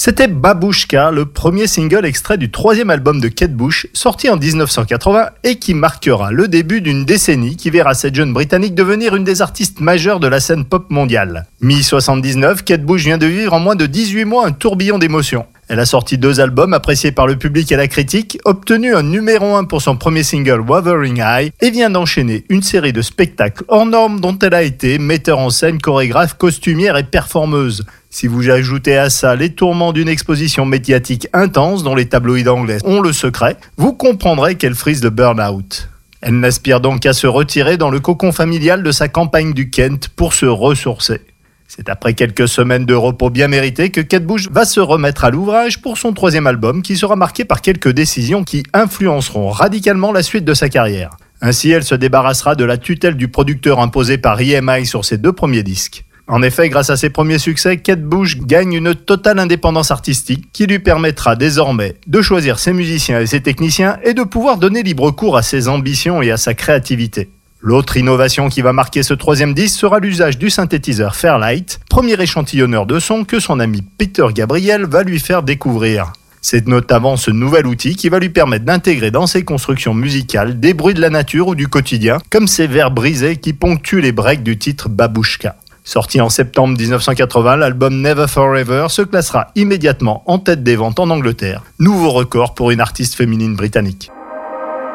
C'était Babouchka, le premier single extrait du troisième album de Kate Bush, sorti en 1980 et qui marquera le début d'une décennie qui verra cette jeune Britannique devenir une des artistes majeures de la scène pop mondiale. Mi-79, Kate Bush vient de vivre en moins de 18 mois un tourbillon d'émotions. Elle a sorti 2 albums appréciés par le public et la critique, obtenu un numéro 1 pour son premier single Wuthering Heights et vient d'enchaîner une série de spectacles hors normes dont elle a été metteur en scène, chorégraphe, costumière et performeuse. Si vous ajoutez à ça les tourments d'une exposition médiatique intense dont les tabloïds anglais ont le secret, vous comprendrez qu'elle frise de burn-out. Elle n'aspire donc qu'à se retirer dans le cocon familial de sa campagne du Kent pour se ressourcer. C'est après quelques semaines de repos bien mérités que Kate Bush va se remettre à l'ouvrage pour son 3e album qui sera marqué par quelques décisions qui influenceront radicalement la suite de sa carrière. Ainsi, elle se débarrassera de la tutelle du producteur imposé par EMI sur ses 2 premiers disques. En effet, grâce à ses premiers succès, Kate Bush gagne une totale indépendance artistique qui lui permettra désormais de choisir ses musiciens et ses techniciens et de pouvoir donner libre cours à ses ambitions et à sa créativité. L'autre innovation qui va marquer ce 3e disque sera l'usage du synthétiseur Fairlight, premier échantillonneur de son que son ami Peter Gabriel va lui faire découvrir. C'est notamment ce nouvel outil qui va lui permettre d'intégrer dans ses constructions musicales des bruits de la nature ou du quotidien, comme ces vers brisés qui ponctuent les breaks du titre Babouchka. Sorti en septembre 1980, l'album Never Forever se classera immédiatement en tête des ventes en Angleterre. Nouveau record pour une artiste féminine britannique.